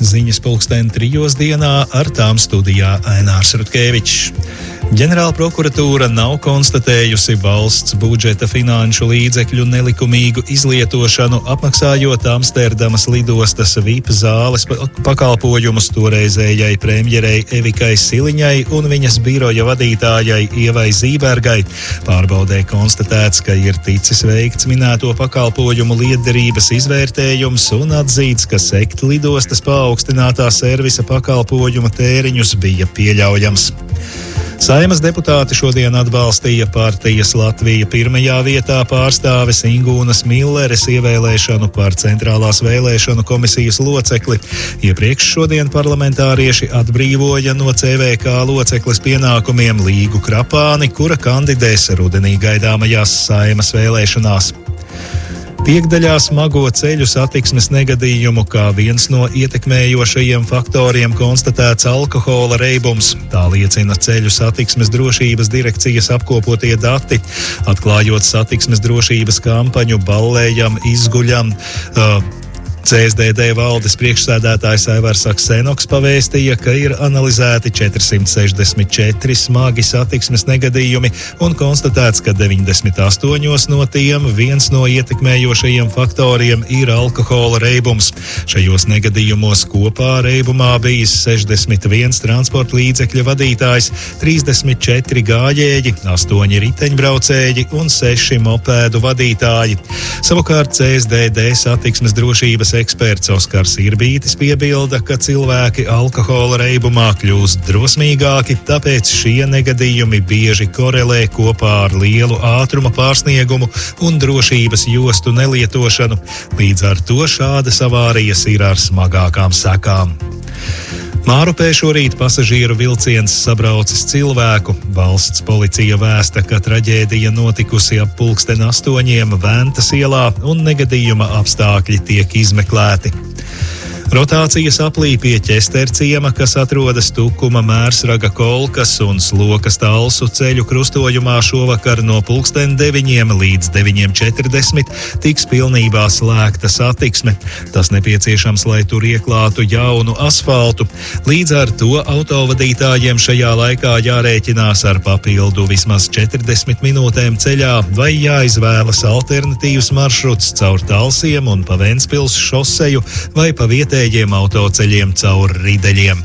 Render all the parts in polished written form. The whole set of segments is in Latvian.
Ziņas 3:00 dienā, ar tām studijā Ainārs Rutkevičs. Ģenerāla prokuratūra nav konstatējusi valsts budžeta finanšu līdzekļu nelikumīgu izlietošanu, apmaksājot Amsterdamas lidostas VIP zāles pakalpojumus toreizējai premjerei Evikai Siliņai un viņas biroja vadītājai Ievai Zībergai. Pārbaudē konstatēts, ka ir ticis veikts minēto pakalpojumu lietderības izvērtējums un atzīts, ka sekt lidostas paaugstinātā servisa pakalpojuma tēriņus bija pieļaujams. Saeimas deputāti šodien atbalstīja partijas Latvija pirmajā vietā pārstāves Ingūnas Milleres ievēlēšanu par Centrālās vēlēšanu komisijas locekli. Iepriekš šodien parlamentārieši atbrīvoja no CVK locekles pienākumiem Līgu Krapāni, kura kandidēs rudenī gaidāmajās Saeimas vēlēšanās. Piekdaļā smago ceļu satiksmes negadījumu kā viens no ietekmējošajiem faktoriem konstatēts alkohola reibums. Tā liecina ceļu satiksmes drošības direkcijas apkopotie dati. Atklājot satiksmes drošības kampaņu Ballējam, izguļam, CSDD valdes priekšsēdētājs Aivars Aksenoks pavēstīja, ka ir analizēti 464 smagi satiksmes negadījumi un konstatēts, ka 98 no tiem viens no ietekmējošajiem faktoriem ir alkohola reibums. Šajos negadījumos kopā reibumā bijis 61 transporta līdzekļa vadītājs, 34 gājēji, 8 riteņbraucēji un 6 mopēdu vadītāji. Savukārt CSDD satiksmes drošības eksperts Oskars Irbītis piebilda, ka cilvēki alkohola reibumā kļūst drosmīgāki, tāpēc šie negadījumi bieži korelē kopā ar lielu ātruma pārsniegumu un drošības jostu nelietošanu. Līdz ar to šādas avārijas ir ar smagākām sekām. Mārupē šorīt pasažieru vilciens sabraucis cilvēku. Valsts policija vēsta, ka traģēdija notikusi ap 8:00 Ventas ielā un negadījuma apstākļi tiek izmeklēti. Rotācijas aplī pie Ķesterciema, kas atrodas Tukuma, Mērsraga, Kolkas un Slokas Talsu ceļu krustojumā šovakar no 9:00 līdz 9:40 tiks pilnībā slēgta satiksme. Tas nepieciešams, lai tur ieklātu jaunu asfaltu. Līdz ar to autovadītājiem šajā laikā jārēķinās ar papildu vismaz 40 minūtēm ceļā vai jāizvēlas alternatīvs maršruts caur Talsiem un pa Ventspils šoseju vai pa vietējiem autoceļiem caur Rideļiem.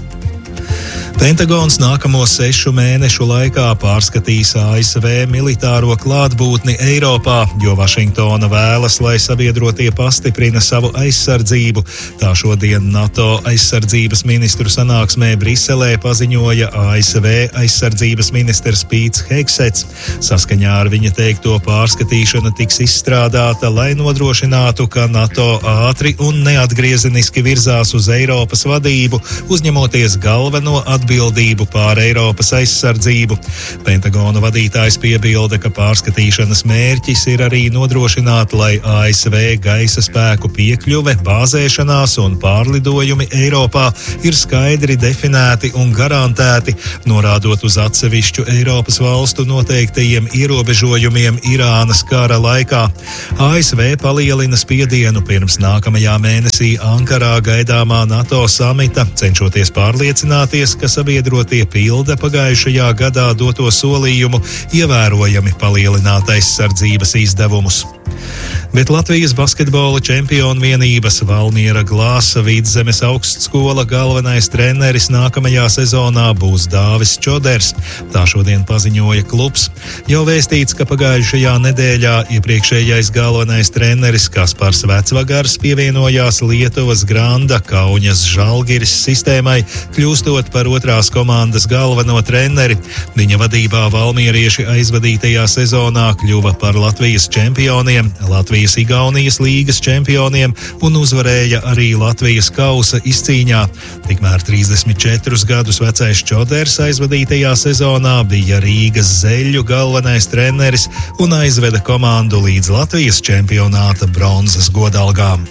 Pentagons nākamo 6 mēnešu laikā pārskatīs ASV militāro klātbūtni Eiropā, jo Vašingtona vēlas, lai sabiedrotie pastiprina savu aizsardzību. Tā šodien NATO aizsardzības ministru sanāksmē Briselē paziņoja ASV aizsardzības ministrs Pīts Hegsets. Saskaņā ar viņa teikto pārskatīšana tiks izstrādāta, lai nodrošinātu, ka NATO ātri un neatgriezeniski virzās uz Eiropas vadību, uzņemoties galveno atbildību pār Eiropas aizsardzību. Pentagona vadītājs piebilda, ka pārskatīšanas mērķis ir arī nodrošināt, lai ASV gaisa spēku piekļuve, bāzēšanās un pārlidojumi Eiropā ir skaidri definēti un garantēti, norādot uz atsevišķu Eiropas valstu noteiktajiem ierobežojumiem Irānas kara laikā. ASV palielina spiedienu pirms nākamajā mēnesī Ankarā gaidāmā NATO samita, cenšoties pārliecināties, ka sabiedrotie pilda pagājušajā gadā doto solījumu ievērojami palielināt aizsardzības izdevumus. Bet Latvijas basketbola čempionu vienības Valmiera Glāsa Vidzemes augstskola galvenais treneris nākamajā sezonā būs Dāvis Čoders. Tā šodien paziņoja klubs. Jau vēstīts, ka pagājušajā nedēļā iepriekšējais galvenais treneris Kaspars Vecvagars pievienojās Lietuvas Granda Kauņas Žalgiris sistēmai, kļūstot par otrās komandas galveno treneri. Viņa vadībā valmierieši aizvadītajā sezonā kļuva par Latvijas čempioniem, Latvijas-Igaunijas līgas čempioniem un uzvarēja arī Latvijas kausa izcīņā. Tikmēr 34 gadus vecais Čoders aizvadītajā sezonā bija Rīgas Zeļu galvenais treneris un aizveda komandu līdz Latvijas čempionāta bronzas godalgām.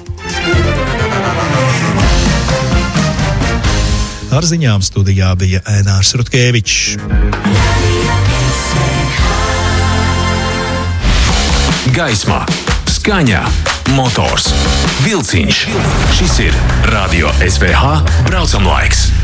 Ar ziņām studijā bija Ainārs Rutkevičs. Gaismā, skaņā, motors, vilciņš. Šis ir Radio SVH braucamlaiks.